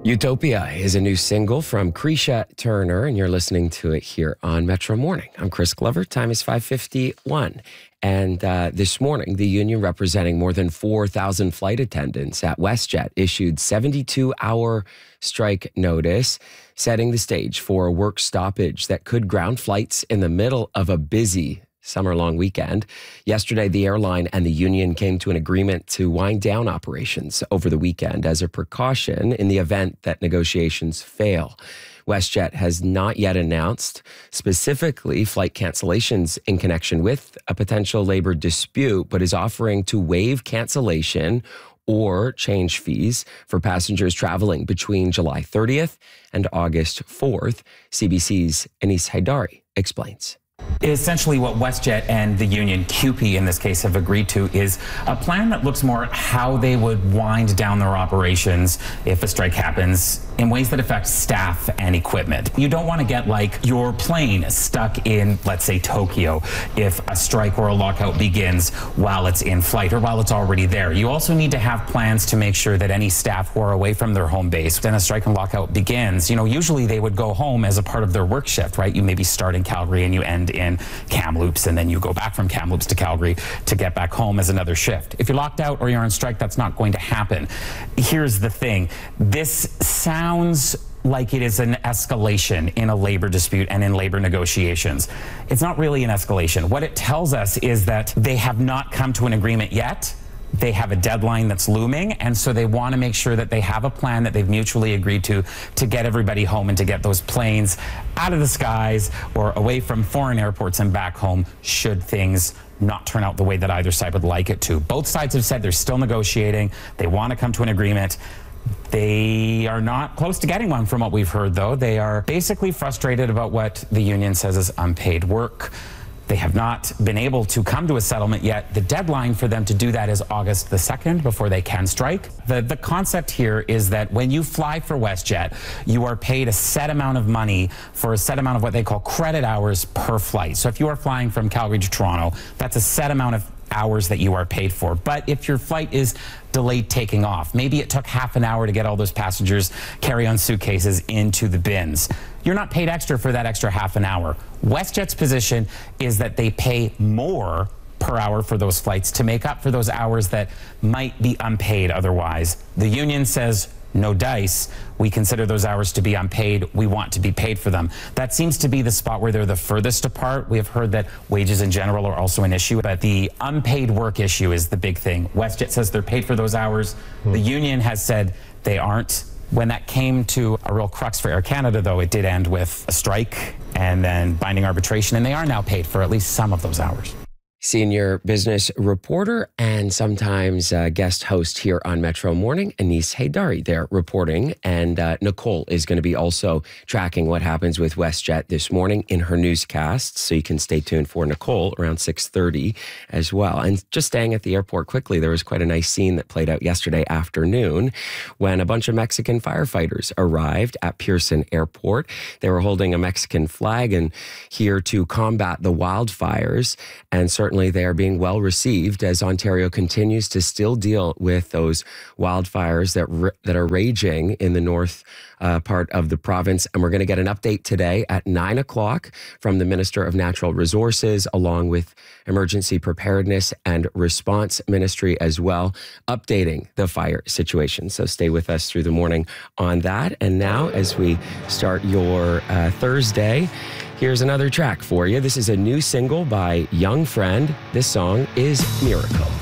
Utopia is a new single from Krisha Turner, and you're listening to it here on Metro Morning. I'm Chris Glover. Time is 5:51. And this morning, the union representing more than 4,000 flight attendants at WestJet issued 72-hour strike notice, setting the stage for a work stoppage that could ground flights in the middle of a busy summer-long weekend. Yesterday, the airline and the union came to an agreement to wind down operations over the weekend as a precaution in the event that negotiations fail. WestJet has not yet announced specifically flight cancellations in connection with a potential labor dispute, but is offering to waive cancellation or change fees for passengers traveling between July 30th and August 4th. CBC's Anis Haidari explains. Essentially, what WestJet and the union, CUPE in this case, have agreed to is a plan that looks more at how they would wind down their operations if a strike happens in ways that affect staff and equipment. You don't want to get like your plane stuck in, let's say, Tokyo if a strike or a lockout begins while it's in flight or while it's already there. You also need to have plans to make sure that any staff who are away from their home base, then a strike and lockout begins, usually they would go home as a part of their work shift, right? You maybe start in Calgary and you end in Kamloops, and then you go back from Kamloops to Calgary to get back home as another shift. If you're locked out or you're on strike, that's not going to happen. Here's the thing. This sounds like it is an escalation in a labor dispute and in labor negotiations. It's not really an escalation. What it tells us is that they have not come to an agreement yet. They have a deadline that's looming, and so they want to make sure that they have a plan that they've mutually agreed to get everybody home and to get those planes out of the skies or away from foreign airports and back home should things not turn out the way that either side would like it to. Both sides have said they're still negotiating. They want to come to an agreement. They are not close to getting one from what we've heard, though. They are basically frustrated about what the union says is unpaid work. They have not been able to come to a settlement yet. The deadline for them to do that is August the 2nd before they can strike. The concept here is that when you fly for WestJet, you are paid a set amount of money for a set amount of what they call credit hours per flight. So if you are flying from Calgary to Toronto, that's a set amount of hours that you are paid for. But if your flight is delayed taking off, maybe it took half an hour to get all those passengers carry-on suitcases into the bins, you're not paid extra for that extra half an hour. WestJet's position is that they pay more per hour for those flights to make up for those hours that might be unpaid otherwise. The union says, no dice. We consider those hours to be unpaid. We want to be paid for them. That seems to be the spot where they're the furthest apart. We have heard that wages in general are also an issue, but the unpaid work issue is the big thing. WestJet says they're paid for those hours. The union has said they aren't. When that came to a real crux for Air Canada, though, it did end with a strike and then binding arbitration, and they are now paid for at least some of those hours. Senior business reporter and sometimes guest host here on Metro Morning, Anis Haidari there reporting. And Nicole is going to be also tracking what happens with WestJet this morning in her newscast. So you can stay tuned for Nicole around 6:30 as well. And just staying at the airport quickly, there was quite a nice scene that played out yesterday afternoon when a bunch of Mexican firefighters arrived at Pearson Airport. They were holding a Mexican flag and here to combat the wildfires, and certainly they are being well received as Ontario continues to still deal with those wildfires that are raging in the north part of the province. And we're going to get an update today at 9 o'clock from the Minister of Natural Resources, along with Emergency Preparedness and Response Ministry as well, updating the fire situation. So stay with us through the morning on that. And now, as we start your Thursday, here's another track for you. This is a new single by Young Friend. This song is Miracle.